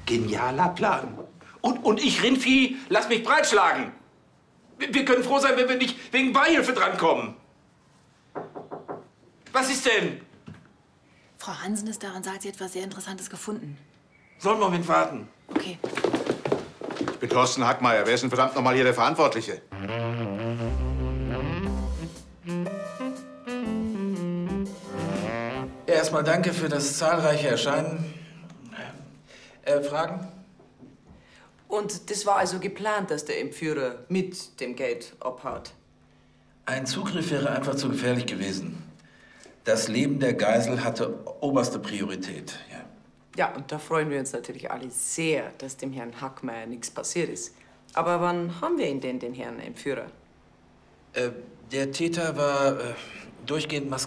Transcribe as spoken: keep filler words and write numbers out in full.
Genialer Plan. Und, und ich, Rindvieh, lass mich breitschlagen. Wir, wir können froh sein, wenn wir nicht wegen Beihilfe drankommen. Was ist denn? Frau Hansen ist da und sagt, sie hat etwas sehr Interessantes gefunden. Sollen wir einen Moment warten? Okay. Ich bin Thorsten Hackmeier. Wer ist denn verdammt nochmal hier der Verantwortliche? Erstmal danke für das zahlreiche Erscheinen. Äh, Fragen? Und das war also geplant, dass der Entführer mit dem Geld abhaut? Ein Zugriff wäre einfach zu gefährlich gewesen. Das Leben der Geisel hatte oberste Priorität. Ja. Ja, und da freuen wir uns natürlich alle sehr, dass dem Herrn Hackmeier nichts passiert ist. Aber wann haben wir ihn denn, den Herrn Entführer? Äh, der Täter war äh, durchgehend maskiert.